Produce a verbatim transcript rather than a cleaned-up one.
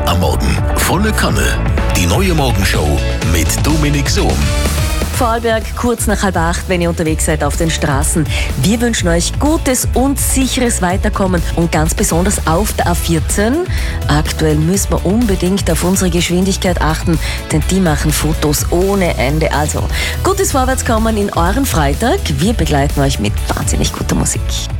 am Morgen. Volle Kanne. Die neue Morgenshow mit Dominik Sohm. Vorarlberg, kurz nach halb acht, wenn ihr unterwegs seid auf den Straßen. Wir wünschen euch gutes und sicheres Weiterkommen und ganz besonders auf der A vierzehn. Aktuell müssen wir unbedingt auf unsere Geschwindigkeit achten, denn die machen Fotos ohne Ende. Also, gutes Vorwärtskommen in euren Freitag. Wir begleiten euch mit wahnsinnig guter Musik.